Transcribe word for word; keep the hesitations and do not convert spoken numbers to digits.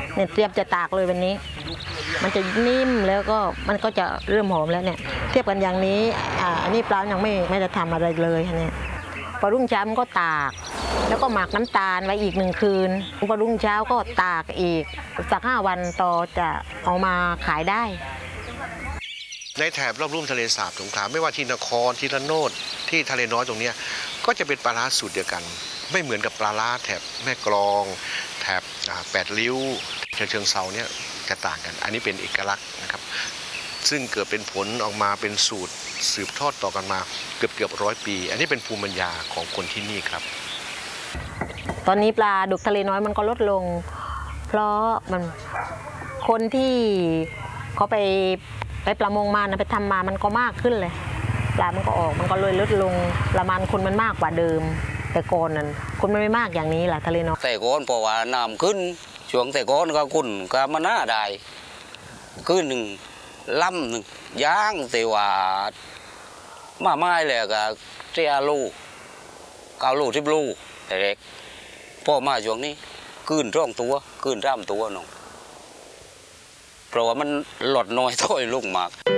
เนี่ยเตรียมจะตากเลยวันนี้มันจะนิ่มแล้วก็มันก็จะเริ่มหอมแล้วเนี่ยเทียบกันอย่างนี้อ่าอันนี้ปลายังไม่ไม่ได้ทำอะไรเลยเนี่ยพอรุ่งเช้ามันก็ตากแล้วก็หมักน้ำตาลไว้อีกหนึ่งคืนพอรุ่งเช้าก็ตากอีกสักห้าวันต่อจะเอามาขายได้ในแถบรอบลุ่มทะเลสาบสงขลาไม่ว่าที่นครที่ระโนดที่ทะเลน้อยตรงนี้ก็จะเป็นปลาร้าสูตรเดียวกันไม่เหมือนกับปลาร้าแถบแม่กลองแถบแปดริ้วเชิงเซาเนี่ยจะต่างกันอันนี้เป็นเอกลักษณ์นะครับซึ่งเกิดเป็นผลออกมาเป็นสูตรสืบทอดต่อกันมาเกือบเกือบร้อยปีอันนี้เป็นภูมิปัญญาของคนที่นี่ครับตอนนี้ปลาดุกทะเลน้อยมันก็ลดลงเพราะมันคนที่เขาไปไปประมงมานะไปทำมามันก็มากขึ้นเลยปลามันก็ออกมันก็เลยลดลงประมาณคนมันมากกว่าเดิมแต่ก่อนนั้นคนมันไม่มากอย่างนี้แหละทะเลน้อยแต่ก่อนเพราะว่าน้ำขึ้นช่วงแต่ก่อนก็คุณก็มาหน้าได้ขึ้นหนึ่งลำหนึ่งย่างแต่ว่ามาไม้เลยก็เจ้าลูกเก้าลูกสิบลูกแต่เล็กพ่อมาช่วงนี้ขึ้นร่องตัวขึ้นร่ำตัวน้องเพราะว่ามันหลดน้อยถ้อยลูกมาก